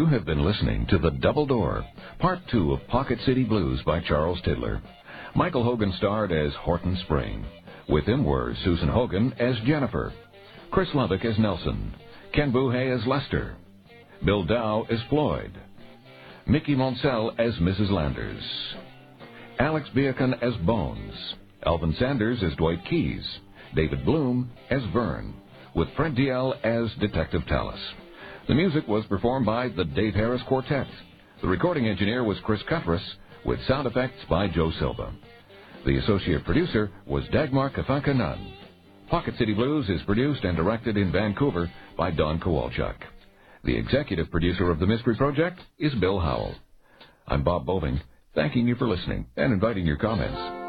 have been listening to The Double Door, Part 2 of Pocket City Blues by Charles Tiddler. Michael Hogan starred as Horton Spring. With him were Susan Hogan as Jennifer, Chris Lubbock as Nelson, Ken Buhay as Lester, Bill Dow as Floyd, Mickey Monsell as Mrs. Landers, Alex Beacon as Bones, Alvin Sanders as Dwight Keys, David Bloom as Vern, with Fred Diel as Detective Tallis. The music was performed by the Dave Harris Quartet. The recording engineer was Chris Cuttress, with sound effects by Joe Silva. The associate producer was Dagmar Kafanka Nunn. Pocket City Blues is produced and directed in Vancouver by Don Kowalchuk. The executive producer of the Mystery Project is Bill Howell. I'm Bob Boving, thanking you for listening and inviting your comments.